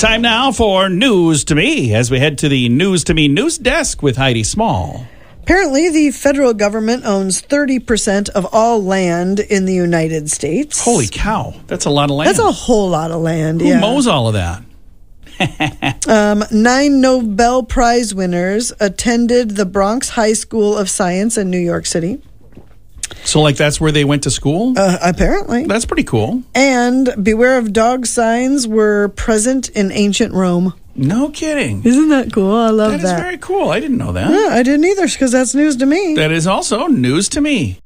Time now for News to Me as we head to the News to Me news desk with Heidi Small. Apparently, the federal government owns 30% of all land in the United States. Holy cow. That's a lot of land. That's a whole lot of land, Who mows all of that? 9 Nobel Prize winners attended the Bronx High School of Science in New York City. So, like, that's where they went to school? Apparently. That's pretty cool. And beware of dog signs were present in ancient Rome. No kidding. Isn't that cool? I love that. That is very cool. I didn't know that. Yeah, I didn't either, because that's news to me. That is also news to me.